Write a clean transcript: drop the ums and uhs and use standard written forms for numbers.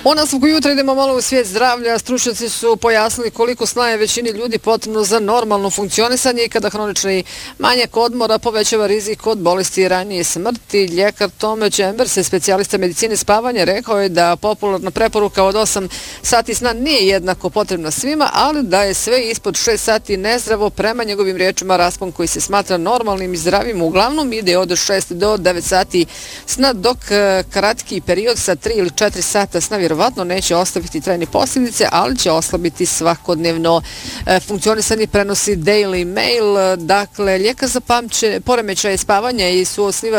U nastavku jutra idemo malo u svijet zdravlja. Stručnjaci su pojasnili koliko sna je većini ljudi potrebno za normalno funkcionisanje i kada hronični manjak odmora povećava rizik od bolesti i ranije smrti. Ljekar Tom Chambers, specijalista medicine spavanja, rekao je da popularna preporuka od 8 sati sna nije jednako potrebna svima, ali da je sve ispod 6 sati nezdravo. Prema njegovim riječima, raspon koji se smatra normalnim i zdravim uglavnom ide od 6 do 9 sati sna, dok kratki period sa 3 ili 4 sata sna vjerovatno neće ostaviti trajne posljedice, ali će oslabiti svakodnevno funkcionisanje, prenosi Daily Mail. Dakle, ljekar za poremećaje spavanja i suosnivač